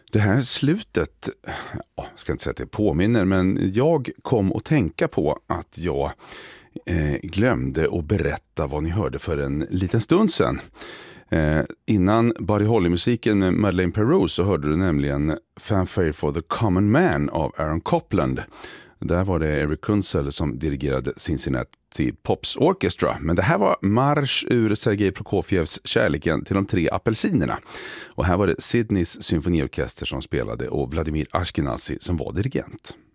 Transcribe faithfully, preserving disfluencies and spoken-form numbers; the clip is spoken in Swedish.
Det här slutet, jag ska inte säga att det påminner, men jag kom att tänka på att jag eh, glömde att berätta vad ni hörde för en liten stund sedan. Eh, innan Buddy Holly-musiken med Madeleine Peru så hörde du nämligen Fanfare for the Common Man av Aaron Copland. Där var det Eric Kunzel som dirigerade Cincinnati Pops Orchestra. Men det här var marsch ur Sergej Prokofjevs Kärleken till de tre apelsinerna. Och här var det Sydneys symfoniorkester som spelade och Vladimir Ashkenazi som var dirigent.